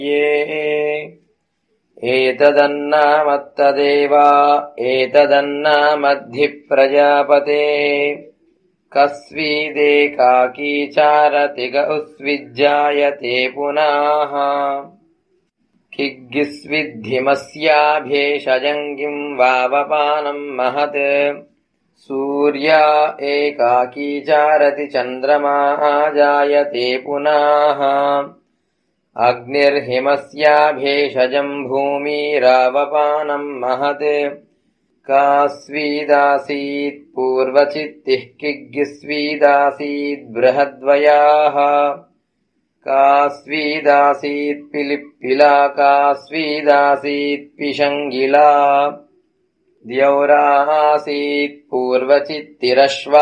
एतदन्नामत्तदेवा एतदन्नामद्धि प्रजापते कस्विदेकाकी चारति ग उस्विज्जायते पुनः किग्गिस्विद्धिमस्याभेषजं किं वावपानं महत् सूर्या एकाकी चारति चन्द्रमा जायते पुनः अग्निर्हिमस्याभेषजं भूमिरावपानं महत् कास्वीदासीत् पूर्वचित्तिः किग्गिस्वीदासीत् बृहद्वयाः कास्वीदासीत् पिलिप्पिला कास्वीदासीत् पिशङ्गिला द्यौरासीत् पूर्वचित्तिरश्वा